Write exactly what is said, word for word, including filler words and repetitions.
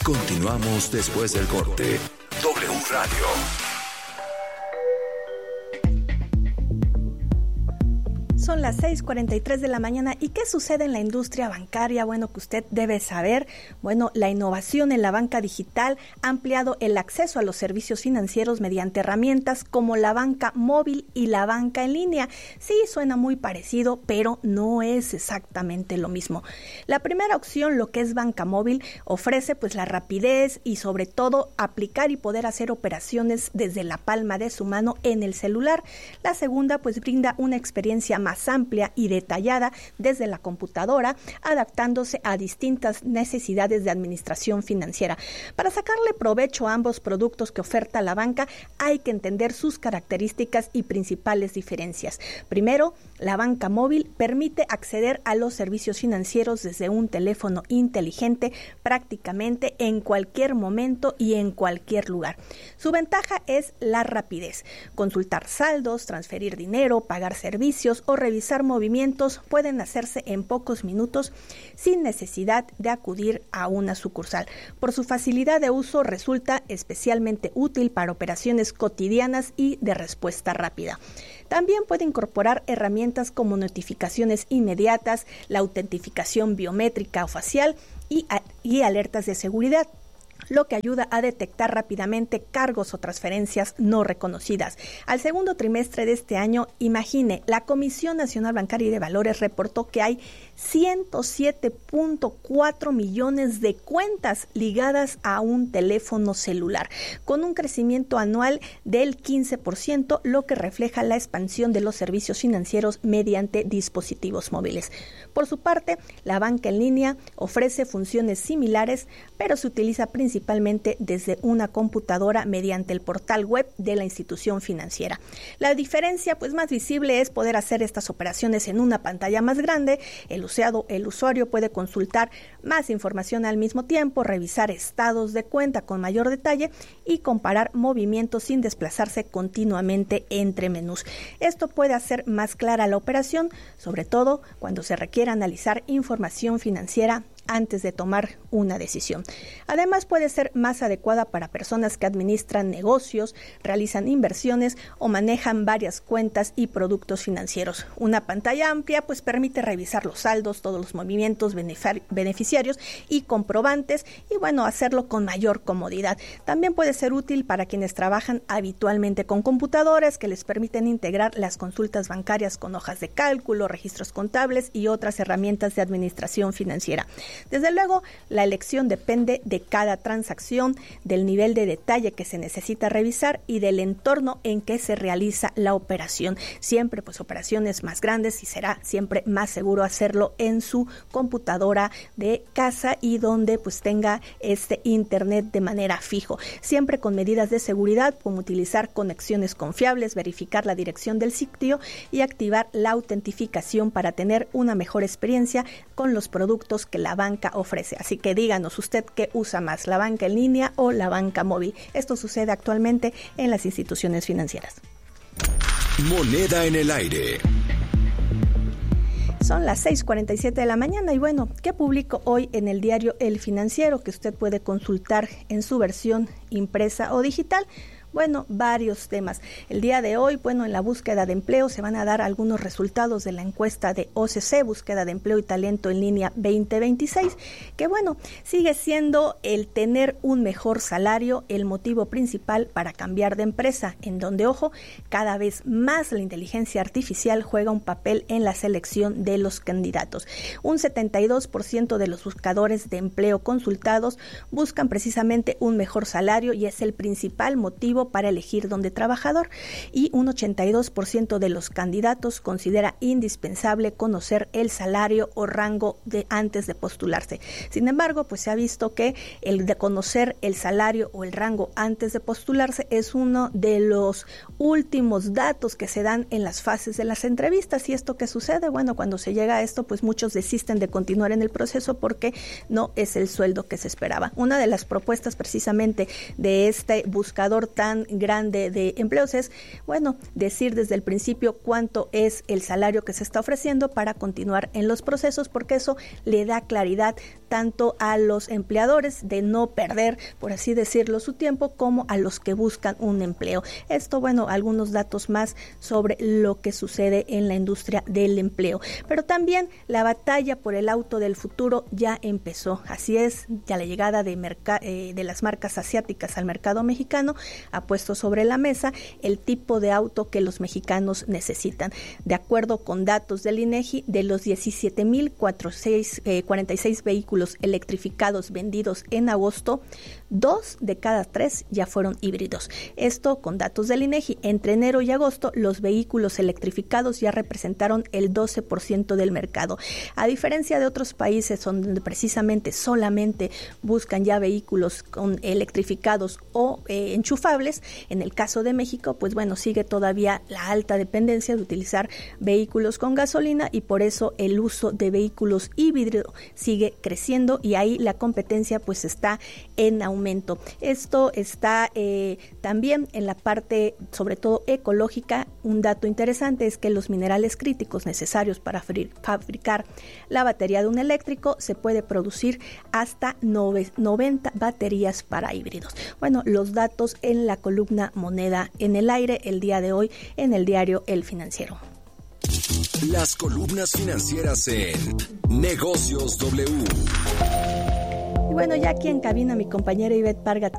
Continuamos después del corte. W Radio. Son las seis cuarenta y tres de la mañana. ¿Y qué sucede en la industria bancaria? Bueno, que usted debe saber. Bueno, la innovación en la banca digital ha ampliado el acceso a los servicios financieros mediante herramientas como la banca móvil y la banca en línea. Sí, suena muy parecido, pero no es exactamente lo mismo. La primera opción, lo que es banca móvil, ofrece pues la rapidez y sobre todo aplicar y poder hacer operaciones desde la palma de su mano en el celular. La segunda pues brinda una experiencia más amplia y detallada desde la computadora, adaptándose a distintas necesidades de administración financiera. Para sacarle provecho a ambos productos que oferta la banca, hay que entender sus características y principales diferencias. Primero, la banca móvil permite acceder a los servicios financieros desde un teléfono inteligente prácticamente en cualquier momento y en cualquier lugar. Su ventaja es la rapidez. Consultar saldos, transferir dinero, pagar servicios o revisar movimientos pueden hacerse en pocos minutos sin necesidad de acudir a una sucursal. Por su facilidad de uso resulta especialmente útil para operaciones cotidianas y de respuesta rápida. También puede incorporar herramientas como notificaciones inmediatas, la autentificación biométrica o facial y, y alertas de seguridad, lo que ayuda a detectar rápidamente cargos o transferencias no reconocidas. Al segundo trimestre de este año, imagine, la Comisión Nacional Bancaria y de Valores reportó que hay ciento siete punto cuatro millones de cuentas ligadas a un teléfono celular, con un crecimiento anual del quince por ciento, lo que refleja la expansión de los servicios financieros mediante dispositivos móviles. Por su parte, la banca en línea ofrece funciones similares, pero se utiliza principalmente desde una computadora mediante el portal web de la institución financiera. La diferencia pues más visible es poder hacer estas operaciones en una pantalla más grande. El usuario, el usuario puede consultar más información al mismo tiempo, revisar estados de cuenta con mayor detalle y comparar movimientos sin desplazarse continuamente entre menús. Esto puede hacer más clara la operación, sobre todo cuando se requiere analizar información financiera antes de tomar una decisión. Además, puede ser más adecuada para personas que administran negocios, realizan inversiones o manejan varias cuentas y productos financieros. Una pantalla amplia pues permite revisar los saldos, todos los movimientos beneficiarios y comprobantes y bueno, hacerlo con mayor comodidad. También puede ser útil para quienes trabajan habitualmente con computadoras que les permiten integrar las consultas bancarias con hojas de cálculo, registros contables y otras herramientas de administración financiera. Desde luego, la elección depende de cada transacción, del nivel de detalle que se necesita revisar y del entorno en que se realiza la operación. Siempre, pues, operaciones más grandes y será siempre más seguro hacerlo en su computadora de casa y donde, pues, tenga este internet de manera fijo. Siempre con medidas de seguridad, como utilizar conexiones confiables, verificar la dirección del sitio y activar la autentificación para tener una mejor experiencia con los productos que la banca ofrece. Así que díganos usted qué usa más, la banca en línea o la banca móvil. Esto sucede actualmente en las instituciones financieras. Moneda en el aire. Son las seis cuarenta y siete de la mañana y bueno, ¿qué publico hoy en el diario El Financiero que usted puede consultar en su versión impresa o digital? Bueno, varios temas. El día de hoy, bueno, en la búsqueda de empleo se van a dar algunos resultados de la encuesta de O C C, Búsqueda de Empleo y Talento en Línea veinte veintiséis, que bueno, sigue siendo el tener un mejor salario el motivo principal para cambiar de empresa, en donde, ojo, cada vez más la inteligencia artificial juega un papel en la selección de los candidatos. Un setenta y dos por ciento de los buscadores de empleo consultados buscan precisamente un mejor salario y es el principal motivo para elegir dónde trabajador, y un ochenta y dos por ciento de los candidatos considera indispensable conocer el salario o rango de antes de postularse. Sin embargo, pues se ha visto que el de conocer el salario o el rango antes de postularse es uno de los últimos datos que se dan en las fases de las entrevistas. ¿Y esto qué sucede? Bueno, cuando se llega a esto, pues muchos desisten de continuar en el proceso porque no es el sueldo que se esperaba. Una de las propuestas precisamente de este buscador tan tan grande de empleos es, bueno, decir desde el principio cuánto es el salario que se está ofreciendo para continuar en los procesos, porque eso le da claridad tanto a los empleadores de no perder, por así decirlo, su tiempo, como a los que buscan un empleo. Esto, bueno, algunos datos más sobre lo que sucede en la industria del empleo. Pero también la batalla por el auto del futuro ya empezó. Así es, ya la llegada de, merc- eh, de las marcas asiáticas al mercado mexicano ha puesto sobre la mesa el tipo de auto que los mexicanos necesitan. De acuerdo con datos del INEGI, de los diecisiete mil cuarenta y seis vehículos electrificados vendidos en agosto, dos de cada tres ya fueron híbridos. Esto con datos del INEGI. Entre enero y agosto, los vehículos electrificados ya representaron el doce por ciento del mercado. A diferencia de otros países donde precisamente solamente buscan ya vehículos con electrificados o eh, enchufables, en el caso de México, pues bueno, sigue todavía la alta dependencia de utilizar vehículos con gasolina, y por eso el uso de vehículos híbridos sigue creciendo, y ahí la competencia pues está en aumento. Esto está eh, también en la parte sobre todo ecológica. Un dato interesante es que los minerales críticos necesarios para fabricar la batería de un eléctrico se puede producir hasta noventa baterías para híbridos. Bueno, los datos en la columna Moneda en el Aire el día de hoy en el diario El Financiero. Las columnas financieras en Negocios W. Y bueno, ya aquí en cabina mi compañera Ivette Parga